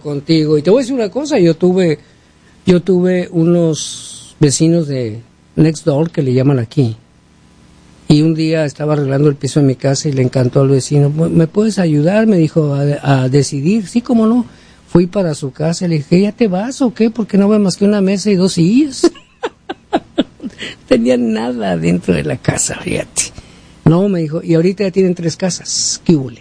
contigo. Y te voy a decir una cosa, yo tuve unos vecinos de next door que le llaman aquí. Y un día estaba arreglando el piso de mi casa y le encantó al vecino. ¿Me puedes ayudar? Me dijo, a decidir. Sí, cómo no. Fui para su casa y le dije, ¿ya te vas o qué? Porque no veo más que una mesa y 2 sillas. Tenían nada dentro de la casa, fíjate. No, me dijo, y ahorita ya tienen 3 casas. ¿Qué hule?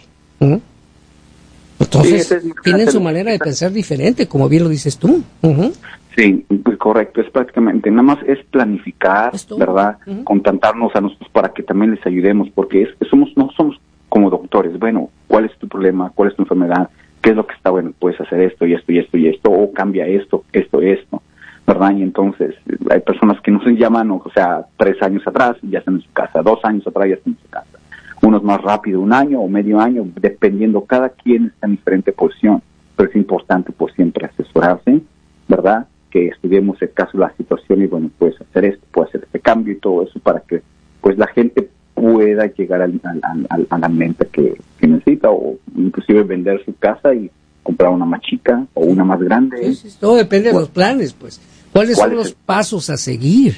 Entonces, sí, tienen su manera de pensar diferente, como bien lo dices tú. Sí, pues correcto, es prácticamente, nada más es planificar, ¿verdad? Contactarnos a nosotros para que también les ayudemos, porque no somos como doctores. Bueno, ¿cuál es tu problema? ¿Cuál es tu enfermedad? ¿Qué es lo que está bueno? Puedes hacer esto y esto y esto y esto, o cambia esto, ¿verdad? Y entonces hay personas que nos llaman, o sea, 3 años atrás ya están en su casa, 2 años atrás ya están en su casa. Unos más rápido, 1 año o medio año, dependiendo, cada quien está en diferente posición, pero es importante pues siempre asesorarse, ¿verdad? Que estudiemos el caso, la situación y bueno, puedes hacer esto, puedes hacer este cambio y todo eso para que pues la gente pueda llegar a la meta que necesita, o inclusive vender su casa y comprar una más chica o una más grande. Sí, todo depende de los planes, pues. ¿Cuáles son los pasos a seguir?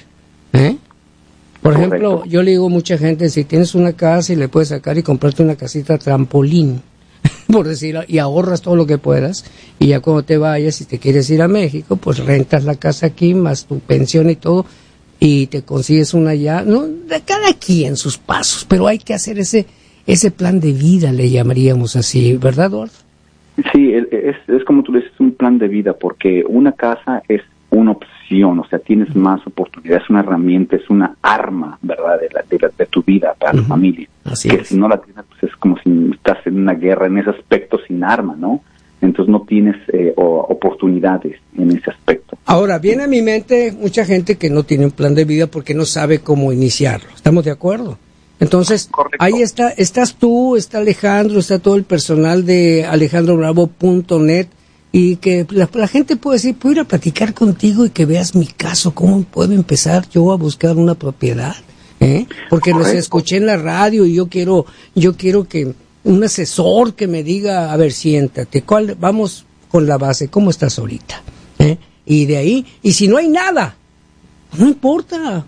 Por ejemplo, yo le digo a mucha gente, si tienes una casa y le puedes sacar y comprarte una casita trampolín, por decirlo, y ahorras todo lo que puedas, y ya cuando te vayas, si te quieres ir a México, pues rentas la casa aquí, más tu pensión y todo, y te consigues una allá, ¿no? De cada quien sus pasos, pero hay que hacer ese plan de vida, le llamaríamos así, ¿verdad, Eduardo? Sí, es como tú dices, un plan de vida, porque una casa es una opción, o sea, tienes más oportunidades, es una herramienta, es una arma, ¿verdad?, de tu vida para la familia. Así que es. Si no la tienes, pues es como si estás en una guerra en ese aspecto sin arma, ¿no? Entonces no tienes oportunidades en ese aspecto. Ahora, viene a mi mente mucha gente que no tiene un plan de vida porque no sabe cómo iniciarlo. ¿Estamos de acuerdo? Entonces, correcto. Ahí estás tú, está Alejandro, está todo el personal de alejandrobravo.net, y que la gente puede decir, puedo ir a platicar contigo y que veas mi caso, cómo puedo empezar yo a buscar una propiedad, porque los escuché en la radio y yo quiero que un asesor que me diga, a ver, siéntate, vamos con la base, ¿cómo estás ahorita? Y de ahí, y si no hay nada, no importa,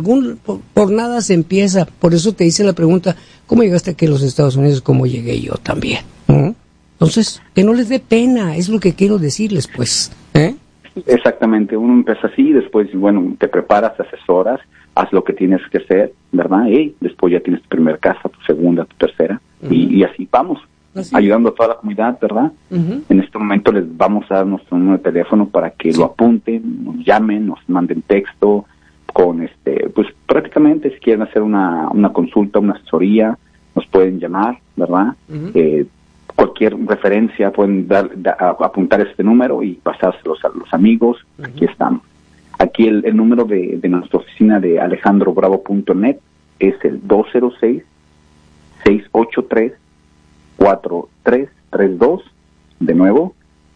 por nada se empieza. Por eso te hice la pregunta, ¿cómo llegaste aquí a los Estados Unidos? ¿Cómo llegué yo también? Entonces, que no les dé pena, es lo que quiero decirles, pues. Exactamente, uno empieza así, después, bueno, te preparas, te asesoras, haz lo que tienes que hacer, ¿verdad? Y después ya tienes tu primera casa, tu segunda, tu tercera, y así vamos, ayudando a toda la comunidad, ¿verdad? En este momento les vamos a dar nuestro número de teléfono para que lo apunten, nos llamen, nos manden texto, con pues prácticamente si quieren hacer una consulta, una asesoría, nos pueden llamar, ¿verdad? Cualquier referencia pueden apuntar este número y pasárselos a los amigos. Aquí estamos. Aquí el número de nuestra oficina de alejandrobravo.net es el 206-683-4332. De nuevo,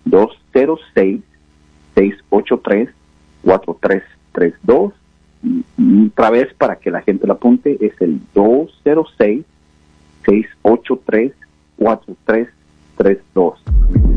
206-683-4332. Otra vez para que la gente lo apunte, es el 206-683-4332.